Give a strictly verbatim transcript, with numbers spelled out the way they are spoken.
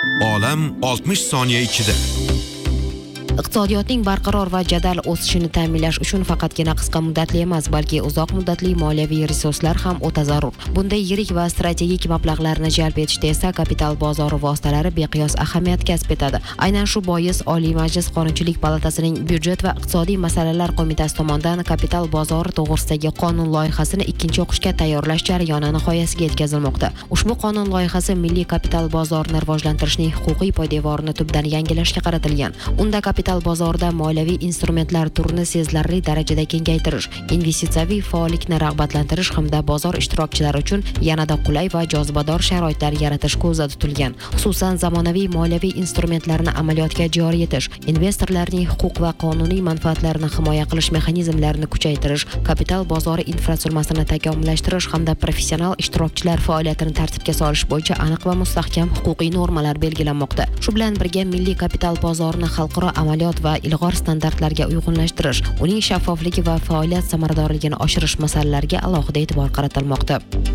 Olam oltmish soniya ichida. Iqtisodiyotning barqaror va jadal o'sishini ta'minlash uchun faqatgina qisqa muddatli emas, balki uzoq muddatli moliyaviy resurslar ham o'ta zarur. Bunday yirik va strategik mablag'larni jalb etishda esa kapital bozori vositalari beqiyos ahamiyat kasb etadi. Aynan shu bois Oliy Majlis Qonunchilik palatasining Byudjet va iqtisodiy masalalar qo'mitasi tomonidan kapital bozori to'g'risidagi qonun loyihasini ikkinchi o'qishga tayyorlash jarayoni nihoyasiga yetkazilmoqda. Ushbu qonun loyihasi milliy kapital bozorini rivojlantirishning huquqiy poydevorini tubdan yangilashga qaratilgan. Unda kapital bozorida moliyaviy instrumentlar turini sezilarli darajada kengaytirish, investitsiyaviy faollikni rag'batlantirish hamda bozor ishtirokchilari uchun yanada qulay va jozibador sharoitlar yaratish ko'zda tutilgan. Xususan, zamonaviy moliyaviy instrumentlarni amaliyotga joriy etish, investorlarning huquq va qonuniy manfaatlarini himoya qilish mexanizmlarini kuchaytirish, kapital bozori infratuzilmasini takomillashtirish hamda professional ishtirokchilar faoliyatini tartibga solish bo'yicha aniq va mustahkam huquqiy normalar belgilanmoqda. Shu bilan birga milliy kapital bozorini xalqaro amaliyot va ilg'or standartlarga uyg'unlashtirish, uning shaffofligi va faoliyat samaradorligini oshirish masalalariga alohida e'tibor qaratilmoqda.